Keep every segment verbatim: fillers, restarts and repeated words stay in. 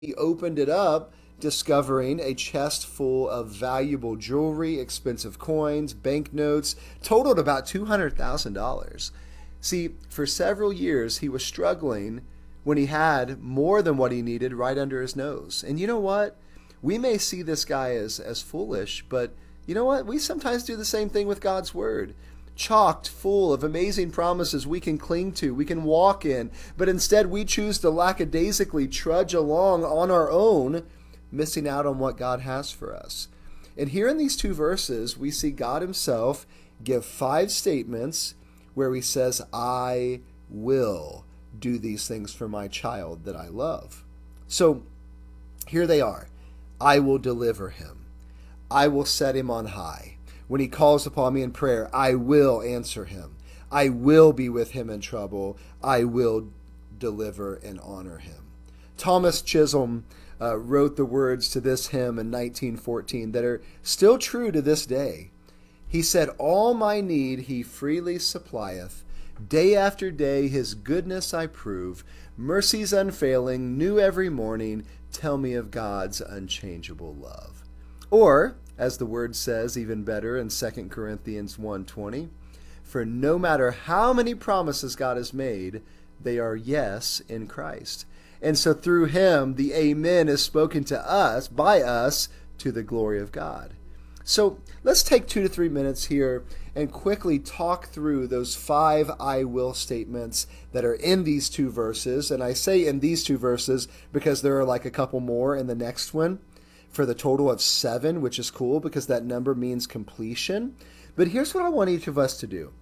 he opened it up, discovering a chest full of valuable jewelry, expensive coins, banknotes, totaled about two hundred thousand dollars. See, for several years, he was struggling when he had more than what he needed right under his nose. And you know what? We may see this guy as, as foolish, but you know what? We sometimes do the same thing with God's Word. Chocked full of amazing promises we can cling to, we can walk in, but instead we choose to lackadaisically trudge along on our own, missing out on what God has for us. And here in these two verses, we see God himself give five statements where he says, I will do these things for my child that I love. So here they are. I will deliver him. I will set him on high. When he calls upon me in prayer, I will answer him. I will be with him in trouble. I will deliver and honor him. Thomas Chisholm uh, wrote the words to this hymn in nineteen fourteen that are still true to this day. He said, all my need he freely supplieth. Day after day his goodness I prove. Mercies unfailing, new every morning, tell me of God's unchangeable love. Or, as the word says even better in Second Corinthians one twenty, for no matter how many promises God has made, they are yes in Christ. And so through him, the amen is spoken to us, by us, to the glory of God. So let's take two to three minutes here and quickly talk through those five I will statements that are in these two verses. And I say in these two verses because there are like a couple more in the next one, for the total of seven, which is cool because that number means completion. But here's what I want each of us to do.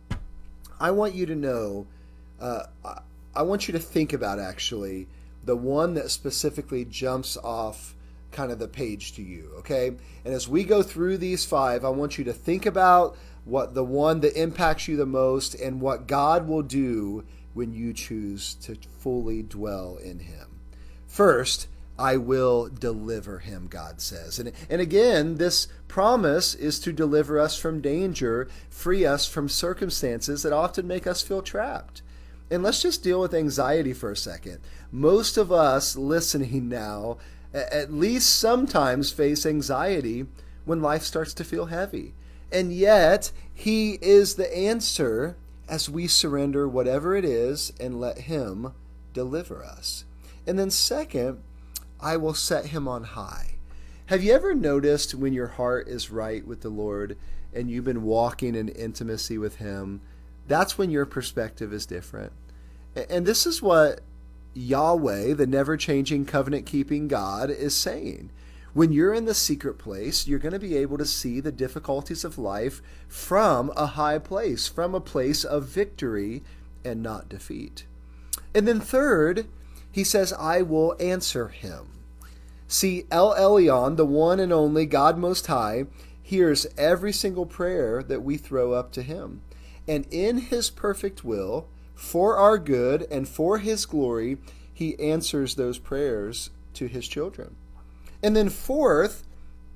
I want you to know, uh, I want you to think about actually the one that specifically jumps off kind of the page to you, okay? And as we go through these five, I want you to think about what the one that impacts you the most and what God will do when you choose to fully dwell in him. First, I will deliver him, God says. And, and again, this promise is to deliver us from danger, free us from circumstances that often make us feel trapped. And let's just deal with anxiety for a second. Most of us listening now, at least sometimes face anxiety when life starts to feel heavy. And yet, he is the answer as we surrender whatever it is and let him deliver us. And then second, I will set him on high. Have you ever noticed when your heart is right with the Lord and you've been walking in intimacy with him, that's when your perspective is different. And this is what Yahweh, the never-changing, covenant-keeping God, is saying. When you're in the secret place, you're going to be able to see the difficulties of life from a high place, from a place of victory and not defeat. And then third, he says, I will answer him. See, El Elyon, the one and only God Most High, hears every single prayer that we throw up to him. And in his perfect will, for our good and for his glory, he answers those prayers to his children. And then fourth,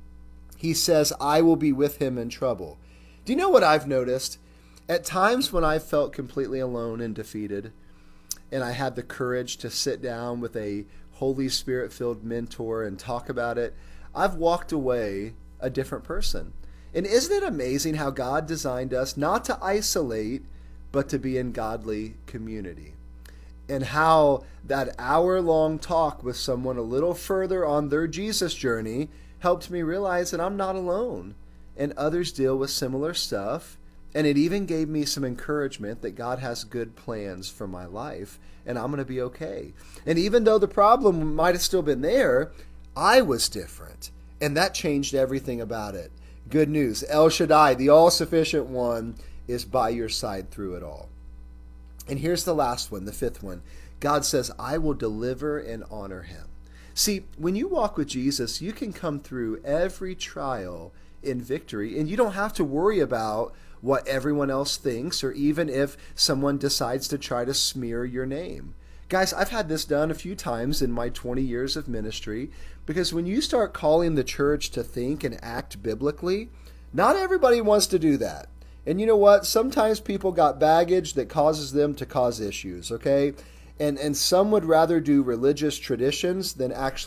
he says, I will be with him in trouble. Do you know what I've noticed? At times when I've felt completely alone and defeated, and I had the courage to sit down with a Holy Spirit-filled mentor and talk about it, I've walked away a different person. And isn't it amazing how God designed us not to isolate, but to be in godly community? And how that hour-long talk with someone a little further on their Jesus journey helped me realize that I'm not alone, and others deal with similar stuff. And it even gave me some encouragement that God has good plans for my life, and I'm going to be okay. And even though the problem might have still been there, I was different, and that changed everything about it. Good news. El Shaddai, the all-sufficient one, is by your side through it all. And here's the last one, the fifth one. God says, I will deliver and honor him. See, when you walk with Jesus, you can come through every trial in victory, and you don't have to worry about what everyone else thinks, or even if someone decides to try to smear your name. Guys, I've had this done a few times in my twenty years of ministry, because when you start calling the church to think and act biblically, not everybody wants to do that. And you know what? Sometimes people got baggage that causes them to cause issues, okay? And, and some would rather do religious traditions than actually